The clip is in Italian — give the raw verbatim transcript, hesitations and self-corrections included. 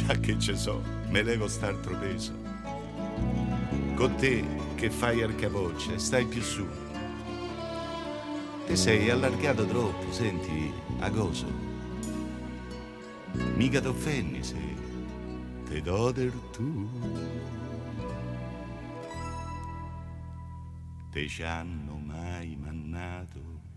già che ce so, me levo st'altro peso. Con te che fai arcavoce, stai più su. Te sei allargato troppo, senti, a coso. Mica t'offendi se te do del tu. Te ci hanno mai mannato